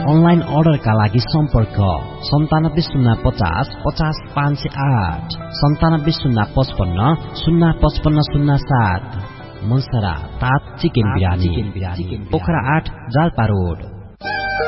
Online अर्डरका लागि सम्पर्क 970550 50508 9705505507। मनसरा तात चिकन बिरानी, पोखरा 8 जाल्पा रोड।